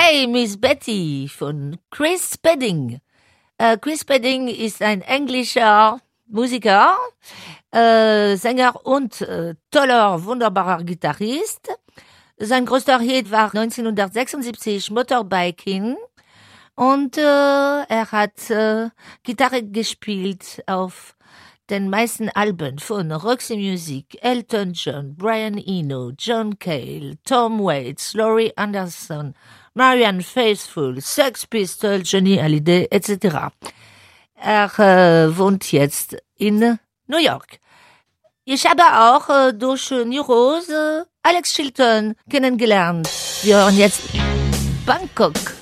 Hey, Miss Betty von Chris Spedding. Chris Spedding ist ein englischer Musiker, Sänger und toller, wunderbarer Gitarrist. Sein größter Hit war 1976 Motorbiking und er hat Gitarre gespielt auf den meisten Alben von Roxy Music, Elton John, Brian Eno, John Cale, Tom Waits, Laurie Anderson, Marianne Faithfull, Sex Pistols, Johnny Hallyday etc. Er wohnt jetzt in New York. Ich habe auch durch New Rose Alex Chilton kennengelernt. Wir hören jetzt Bangkok.